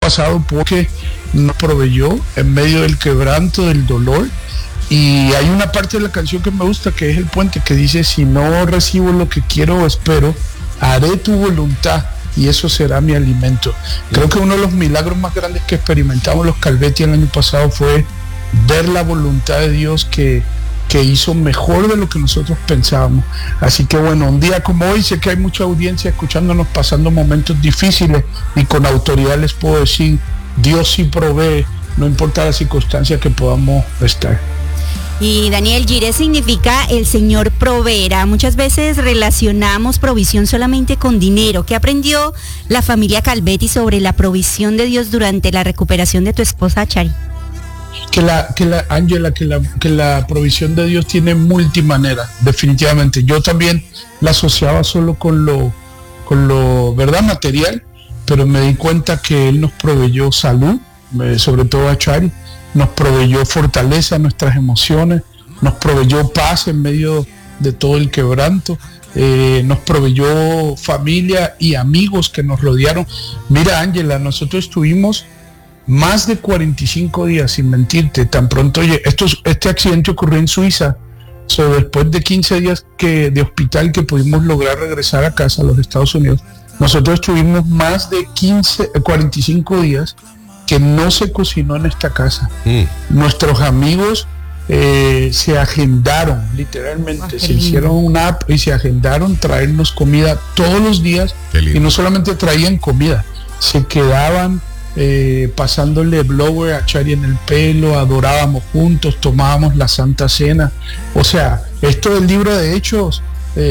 pasado porque nos proveyó en medio del quebranto, del dolor. Y hay una parte de la canción que me gusta, que es el puente, que dice: si no recibo lo que quiero o espero, haré tu voluntad y eso será mi alimento. Creo que uno de los milagros más grandes que experimentamos los Calvetti el año pasado fue ver la voluntad de Dios que hizo mejor de lo que nosotros pensábamos. Así que bueno, un día como hoy, sé que hay mucha audiencia escuchándonos, pasando momentos difíciles, y con autoridad les puedo decir: Dios sí provee, no importa la circunstancia que podamos estar. Y Daniel, Jireh significa el Señor proveerá. Muchas veces relacionamos provisión solamente con dinero. ¿Qué aprendió la familia Calvetti sobre la provisión de Dios durante la recuperación de tu esposa Chari? Ángela, que la provisión de Dios tiene multimanera, definitivamente. Yo también la asociaba solo con lo verdad material, pero me di cuenta que Él nos proveyó salud, sobre todo a Chari, nos proveyó fortaleza en nuestras emociones, nos proveyó paz en medio de todo el quebranto, nos proveyó familia y amigos que nos rodearon. Mira, Ángela, nosotros estuvimos más de 45 días, sin mentirte, tan pronto este accidente ocurrió en Suiza. Después de 15 días de hospital que pudimos lograr regresar a casa, a los Estados Unidos, nosotros estuvimos más de 45 días que no se cocinó en esta casa. Nuestros amigos se agendaron, literalmente, se hicieron una app y se agendaron traernos comida todos los días, y no solamente traían comida, se quedaban pasándole blower a Chari en el pelo, adorábamos juntos, tomábamos la Santa Cena. O sea, esto del libro de Hechos,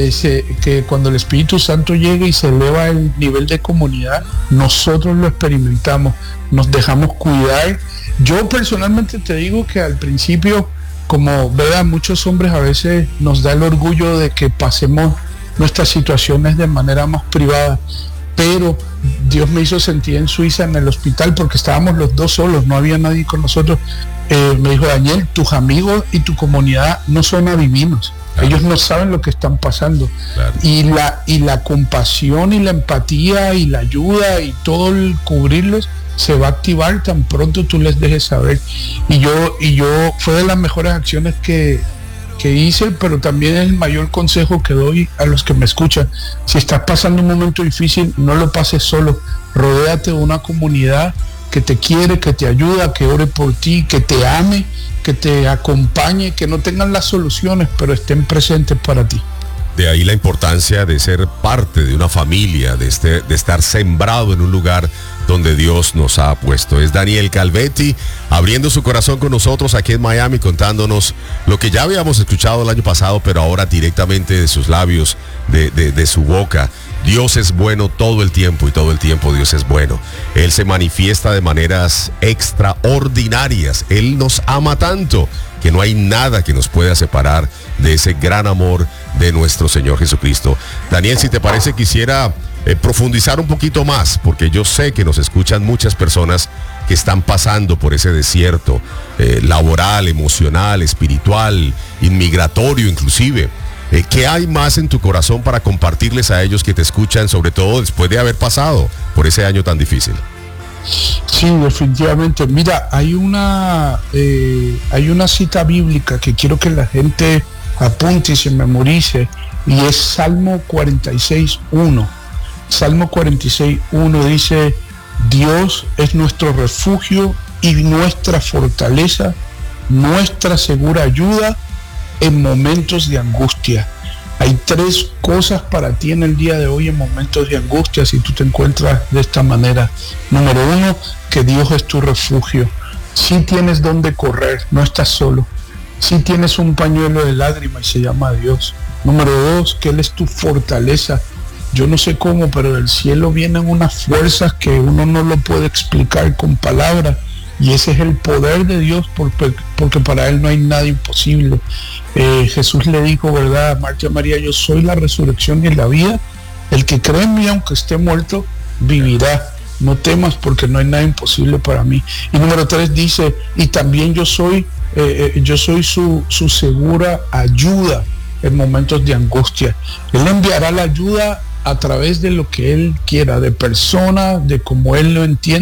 que cuando el Espíritu Santo llega y se eleva el nivel de comunidad, nosotros lo experimentamos, nos dejamos cuidar. Yo personalmente te digo que al principio, como vean, muchos hombres a veces nos da el orgullo de que pasemos nuestras situaciones de manera más privada, pero Dios me hizo sentir en Suiza, en el hospital, porque estábamos los dos solos, no había nadie con nosotros. Me dijo: Daniel, tus amigos y tu comunidad no son adivinos. Claro. Ellos no saben lo que están pasando. Claro. Y la compasión y la empatía y la ayuda y todo el cubrirlos se va a activar tan pronto tú les dejes saber. Y yo fue de las mejores acciones que hice, pero también es el mayor consejo que doy a los que me escuchan. Si estás pasando un momento difícil, no lo pases solo. Rodéate de una comunidad que te quiere, que te ayuda, que ore por ti, que te ame, que te acompañe, que no tengan las soluciones, pero estén presentes para ti. De ahí la importancia de ser parte de una familia, de estar sembrado en un lugar donde Dios nos ha puesto. Es Daniel Calvetti abriendo su corazón con nosotros aquí en Miami, contándonos lo que ya habíamos escuchado el año pasado, pero ahora directamente de sus labios, de su boca. Dios es bueno todo el tiempo, y todo el tiempo Dios es bueno. Él se manifiesta de maneras extraordinarias. Él nos ama tanto que no hay nada que nos pueda separar de ese gran amor de nuestro Señor Jesucristo. Daniel, si te parece, quisiera profundizar un poquito más, porque yo sé que nos escuchan muchas personas que están pasando por ese desierto laboral, emocional, espiritual, inmigratorio inclusive. ¿Qué hay más en tu corazón para compartirles a ellos que te escuchan, sobre todo después de haber pasado por ese año tan difícil? Sí, definitivamente. Mira, hay una cita bíblica que quiero que la gente apunte y se memorice, y es Salmo 46:1. Salmo 46:1 dice: Dios es nuestro refugio y nuestra fortaleza, nuestra segura ayuda en momentos de angustia. Hay 3 cosas para ti en el día de hoy en momentos de angustia, si tú te encuentras de esta manera. Número 1, que Dios es tu refugio. Si tienes donde correr, no estás solo. Si tienes un pañuelo de lágrimas y se llama Dios. Número 2, que Él es tu fortaleza. Yo no sé cómo, pero del cielo vienen unas fuerzas que uno no lo puede explicar con palabras. Y ese es el poder de Dios, porque para Él no hay nada imposible. Jesús le dijo, ¿verdad?, a Marta y a María: yo soy la resurrección y la vida. El que cree en mí, aunque esté muerto, vivirá. No temas, porque no hay nada imposible para mí. Y número 3 dice: y también yo soy su segura ayuda en momentos de angustia. Él enviará la ayuda a través de lo que Él quiera, de personas, de como Él lo entiende.